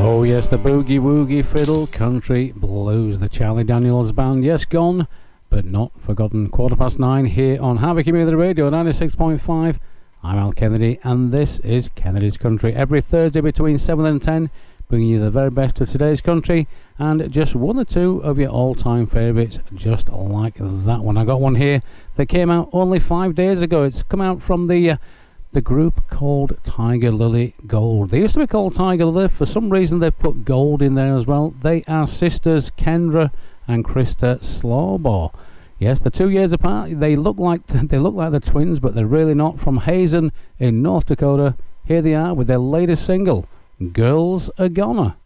Oh yes, the boogie woogie fiddle country blues, the Charlie Daniels band. Yes, gone but not forgotten. 9:15 here on Havoc Community Radio 96.5. I'm Al Kennedy and this is Kennedy's Country. Every Thursday between 7 and 10, bringing you the very best of today's country and just one or two of your all-time favourites, just like that one. I got one here that came out only 5 days ago. It's come out from the group called Tiger Lily Gold. They used to be called Tiger Lily. For some reason they've put gold in there as well. They are sisters Kendra and Krista Slawbaugh. Yes, they're 2 years apart. They look like the twins, but they're really not. From Hazen in North Dakota, here they are with their latest single, Girls Are Gonna.